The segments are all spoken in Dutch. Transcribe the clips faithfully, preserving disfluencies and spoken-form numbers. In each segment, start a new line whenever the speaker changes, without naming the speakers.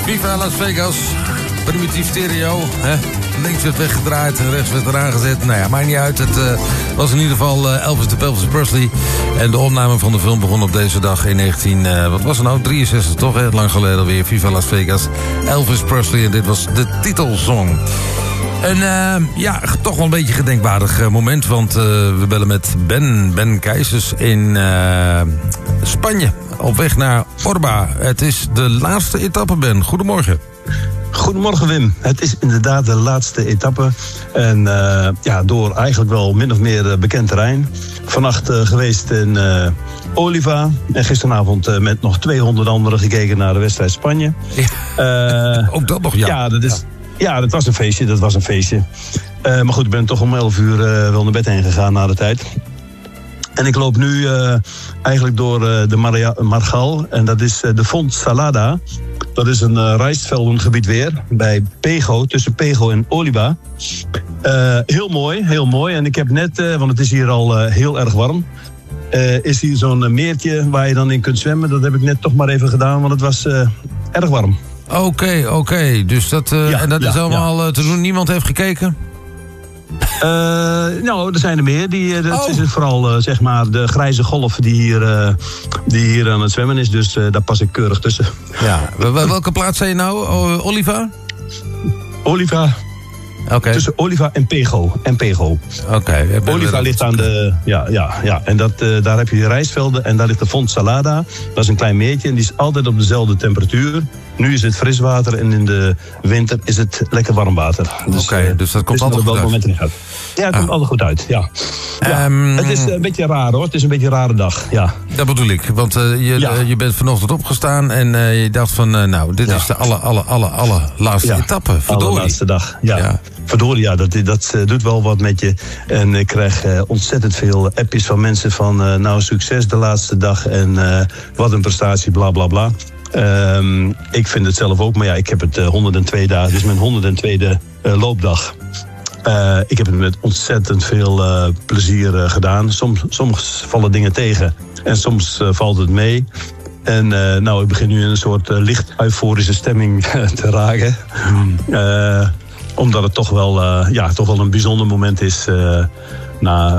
Viva Las Vegas. Primitief stereo. Hè? Links werd weggedraaid en rechts werd eraan gezet. Nou ja, maakt niet uit. Het uh, was in ieder geval uh, Elvis de Pelvis Presley. En de opname van de film begon op deze dag in negentien... Uh, wat was er nou? drieënzestig toch? Hè? Lang geleden alweer. Viva Las Vegas. Elvis Presley. En dit was de titelsong. Een, uh, ja, toch wel een beetje gedenkwaardig uh, moment. Want uh, we bellen met Ben, Ben Keizers in uh, Spanje. Op weg naar Orba. Het is de laatste etappe, Ben. Goedemorgen.
Goedemorgen, Wim. Het is inderdaad de laatste etappe. En uh, ja, door eigenlijk wel min of meer uh, bekend terrein. Vannacht uh, geweest in uh, Oliva. En gisteravond uh, met nog tweehonderd anderen gekeken naar de wedstrijd Spanje.
Ja. Uh, Ook dat nog, ja.
Ja, dat is... Ja. Ja, dat was een feestje, dat was een feestje. Uh, maar goed, ik ben toch om elf uur uh, wel naar bed heen gegaan na de tijd. En ik loop nu uh, eigenlijk door uh, de Maria- Margal. En dat is uh, de Font Salada. Dat is een uh, rijstveldengebied weer. Bij Pego, tussen Pego en Oliva. Uh, heel mooi, heel mooi. En ik heb net, uh, want het is hier al uh, heel erg warm. Uh, is hier zo'n uh, meertje waar je dan in kunt zwemmen. Dat heb ik net toch maar even gedaan, want het was uh, erg warm.
Oké, okay, oké. Okay. Dus dat, uh, ja, en dat ja, is allemaal ja. uh, te doen. Niemand heeft gekeken?
Uh, nou, er zijn er meer. Die, uh, dat oh. is vooral uh, zeg maar de grijze golf die hier, uh, die hier aan het zwemmen is. Dus uh, daar pas ik keurig tussen.
Ja. Welke plaats zei je nou? Oliva?
Oliva.
Okay.
Tussen Oliva en Pego. En Pego.
Okay,
Oliva ligt aan de... Ja, ja, ja. En dat, uh, daar heb je de rijstvelden en daar ligt de Font Salada. Dat is een klein meertje en die is altijd op dezelfde temperatuur. Nu is het fris water en in de winter is het lekker warm water.
Dus, Oké, okay, dus dat komt
dus
altijd goed uit.
Moment in gaat. Ja, het ah. komt altijd goed uit, ja. ja.
Um,
het is een beetje raar hoor, het is een beetje een rare dag, ja.
Dat bedoel ik, want uh, je, ja. uh, je bent vanochtend opgestaan en uh, je dacht van... Uh, nou, dit ja. is de alle, alle, alle, alle laatste ja. etappe, verdorie.
Allerlaatste dag, ja. ja. Verdorie, ja, dat, dat uh, doet wel wat met je. En ik krijg uh, ontzettend veel appjes van mensen van... Uh, nou, succes de laatste dag en uh, wat een prestatie, bla bla bla. Um, ik vind het zelf ook, maar ja, ik heb het uh, honderdtwee dagen. Dit is mijn honderdtweede uh, loopdag. Uh, ik heb het met ontzettend veel uh, plezier uh, gedaan. Soms, soms vallen dingen tegen en soms uh, valt het mee. En uh, nou, ik begin nu in een soort uh, licht euforische stemming te raken. Hmm. Uh, omdat het toch wel, uh, ja, toch wel een bijzonder moment is uh, na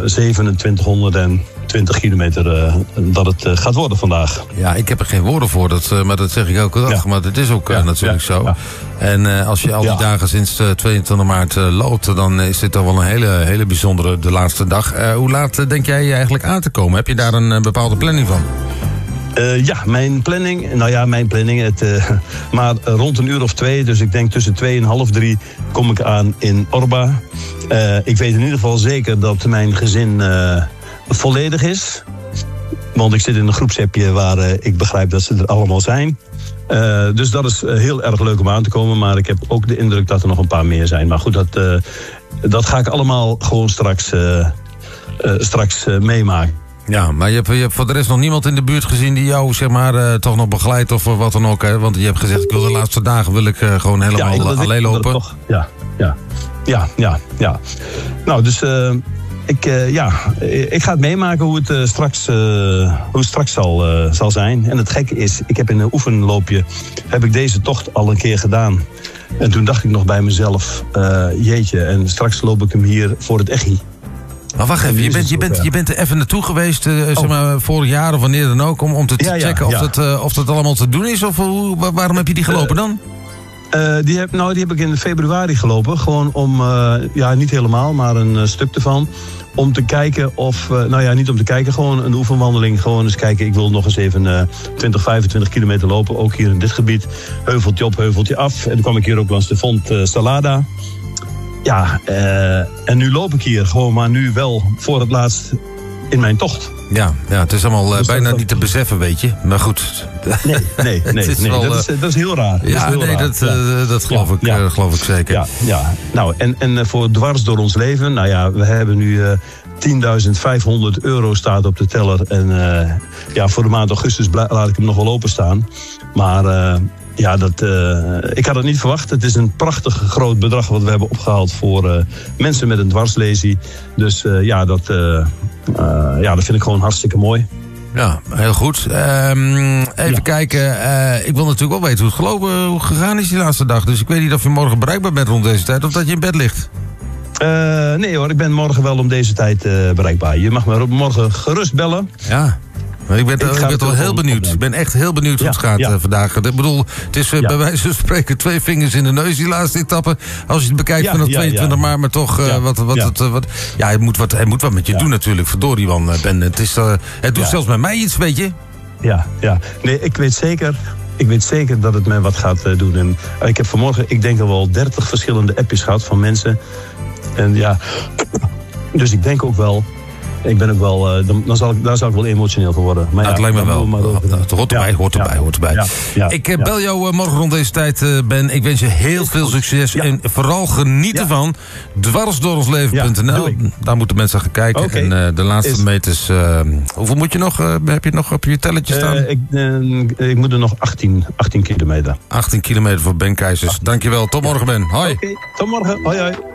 zevenentwintighonderdtwintig kilometer uh, dat het uh, gaat worden vandaag.
Ja, ik heb er geen woorden voor, dat, uh, maar dat zeg ik elke dag. Ja. Maar dat is ook uh, ja, natuurlijk ja, zo. Ja. En uh, als je al die ja. dagen sinds uh, tweeëntwintig maart uh, loopt, dan is dit toch wel een hele, hele bijzondere de laatste dag. Uh, hoe laat uh, denk jij eigenlijk aan te komen? Heb je daar een uh, bepaalde planning van?
Uh, ja, mijn planning, nou ja, mijn planning, het, uh, maar rond een uur of twee, dus ik denk tussen twee en half drie kom ik aan in Orba. Uh, ik weet in ieder geval zeker dat mijn gezin uh, volledig is. Want ik zit in een groepsappje waar uh, ik begrijp dat ze er allemaal zijn. Uh, dus dat is uh, heel erg leuk om aan te komen, maar ik heb ook de indruk dat er nog een paar meer zijn. Maar goed, dat, uh, dat ga ik allemaal gewoon straks, uh, uh, straks uh, meemaken.
Ja, maar je hebt, je hebt voor de rest nog niemand in de buurt gezien die jou zeg maar uh, toch nog begeleidt of wat dan ook. Hè? Want je hebt gezegd, ik wil de laatste dagen wil ik uh, gewoon helemaal ja, alleen lopen.
Toch, ja, ja, ja, ja, ja. Nou, dus uh, ik, uh, ja, ik ga het meemaken hoe het uh, straks, uh, hoe het straks zal, uh, zal zijn. En het gekke is, ik heb in een oefenloopje heb ik deze tocht al een keer gedaan. En toen dacht ik nog bij mezelf, uh, jeetje, en straks loop ik hem hier voor het echi.
Maar wacht even, je bent, je, bent, je bent er even naartoe geweest, uh, oh. zeg maar, vorig jaar of wanneer dan ook, om, om te ja, checken ja, ja. of, dat, uh, of dat allemaal te doen is? Of hoe, waarom heb je die gelopen dan?
Uh, die, heb, nou, die heb ik in februari gelopen. Gewoon om, uh, ja, niet helemaal, maar een uh, stuk ervan. Om te kijken of, uh, nou ja, niet om te kijken, gewoon een oefenwandeling. Gewoon eens kijken, ik wil nog eens even uh, twintig, vijfentwintig kilometer lopen. Ook hier in dit gebied. Heuveltje op, heuveltje af. En dan kwam ik hier ook langs de Font uh, Salada. Ja, uh, en nu loop ik hier gewoon, maar nu wel voor het laatst in mijn tocht.
Ja, ja het is allemaal uh, dus bijna dat, niet te beseffen, weet je. Maar goed.
Nee, nee, nee, nee wel, dat, is, dat is heel raar. Dat
ja,
is heel
nee,
raar.
Dat, ja. uh, dat geloof, ja, ik, ja. Uh, geloof ik zeker.
Ja, ja. Nou, en, en voor dwars door ons leven, nou ja, we hebben nu uh, tienduizend vijfhonderd euro staat op de teller. En uh, ja, voor de maand augustus laat ik hem nog wel openstaan. Maar... Uh, Ja, dat, uh, ik had het niet verwacht. Het is een prachtig groot bedrag wat we hebben opgehaald voor uh, mensen met een dwarslesie. Dus uh, ja, dat, uh, uh, ja, dat vind ik gewoon hartstikke mooi.
Ja, heel goed. Um, even
Ja.
kijken. Uh, ik wil natuurlijk wel weten hoe het gelopen, hoe gegaan is die laatste dag. Dus ik weet niet of je morgen bereikbaar bent rond deze tijd of dat je in bed ligt.
Uh, nee hoor, ik ben morgen wel om deze tijd uh, bereikbaar. Je mag me morgen gerust bellen.
Ja. Maar ik ben, ik ik ben toch heel benieuwd. Ik ben echt heel benieuwd hoe
ja,
het gaat
ja.
uh, vandaag. Ik bedoel, het is uh, ja. bij wijze van spreken twee vingers in de neus die laatste etappe. Als je het bekijkt
ja,
vanaf
ja,
tweeëntwintig
ja.
maart, maar toch uh,
ja.
wat, wat,
ja.
het, uh, wat. Ja, hij moet wat, hij moet wat met je ja. doen natuurlijk. Verdorie, man, Ben. Het, is, uh, het doet ja. zelfs met mij iets, weet je.
Ja, ja. Nee, ik weet zeker. Ik weet zeker dat het mij wat gaat uh, doen. En uh, ik heb vanmorgen, ik denk al wel dertig verschillende appjes gehad van mensen. En ja, dus ik denk ook wel. Ik ben ook wel, uh, dan, dan zal ik, daar zal ik wel emotioneel voor worden. Maar
nou,
ja,
het lijkt me wel.
Maar over,
het hoort erbij,
ja,
hoort erbij,
ja,
hoort erbij.
Ja, ja,
ik uh,
ja.
bel jou uh, morgen rond deze tijd, uh, Ben. Ik wens je heel veel succes. Ja. En vooral genieten ja. van dwarsdoorsleven punt n l. Ja, daar moeten mensen gaan kijken. Okay. En uh, de laatste Is... meters... Uh, hoeveel moet je nog, uh, heb je nog op je telletje staan?
Uh, ik, uh, ik moet er nog achttien, achttien kilometer.
achttien kilometer voor Ben Keijsers. Dankjewel. Tot morgen, Ben. Hoi.
Okay, tot morgen. Hoi, hoi.